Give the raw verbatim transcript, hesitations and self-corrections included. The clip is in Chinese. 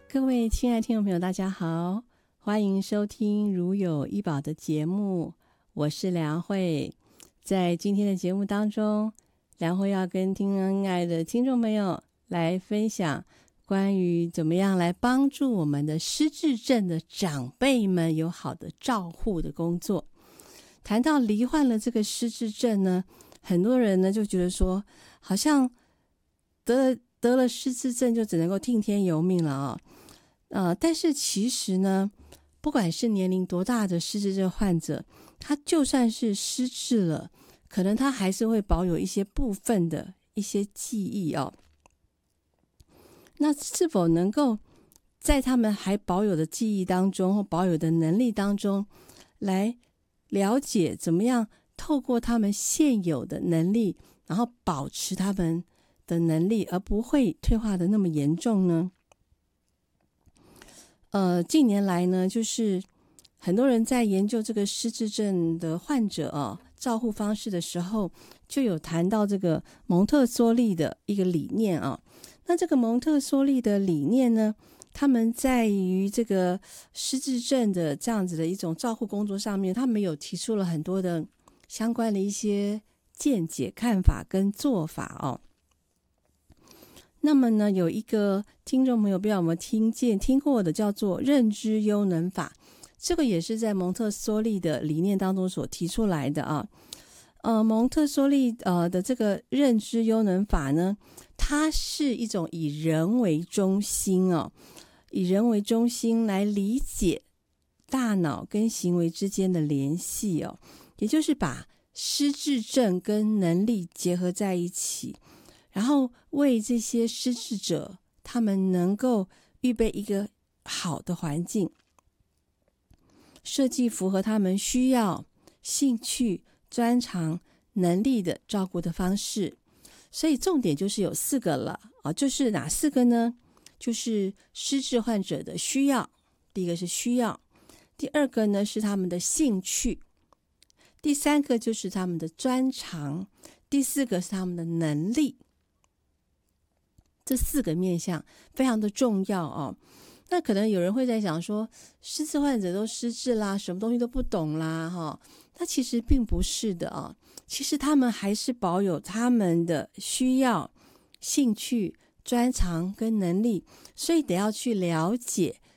各位亲爱的听众朋友大家好，欢迎收听如有医保的节目，我是梁慧。在今天的节目当中，梁慧要跟亲爱的听众朋友来分享关于怎么样来帮助我们的失智症的长辈们有好的照护的工作。谈到罹患了这个失智症呢，很多人呢就觉得说好像得了得了失智症就只能够听天由命了啊、哦。呃，但是其实呢，不管是年龄多大的失智症患者，他就算是失智了，可能他还是会保有一些部分的一些记忆哦。那是否能够在他们还保有的记忆当中或保有的能力当中，来了解怎么样透过他们现有的能力，然后保持他们的能力，而不会退化的那么严重呢？呃，近年来呢，就是很多人在研究这个失智症的患者哦，照护方式的时候，就有谈到这个蒙特梭利的一个理念啊。那这个蒙特梭利的理念呢，他们在于这个失智症的这样子的一种照护工作上面，他们有提出了很多的相关的一些见解、看法跟做法哦。那么呢，有一个听众朋友不知道有没有听见听过的，叫做认知优能法，这个也是在蒙特梭利的理念当中所提出来的啊。呃，蒙特梭利呃的这个认知优能法呢，它是一种以人为中心哦，以人为中心来理解大脑跟行为之间的联系哦，也就是把失智症跟能力结合在一起。然后为这些失智者，他们能够预备一个好的环境，设计符合他们需要、兴趣、专长、能力的照顾的方式。所以重点就是有四个了啊，就是哪四个呢？就是失智患者的需要，第一个是需要，第二个呢是他们的兴趣，第三个就是他们的专长，第四个是他们的能力。这四个面向非常的重要哦。那可能有人会在想说，失智患者都失智啦，什么东西都不懂啦，哈、哦。那其实并不是的啊、哦，其实他们还是保有他们的需要、兴趣、专长跟能力，所以得要去了解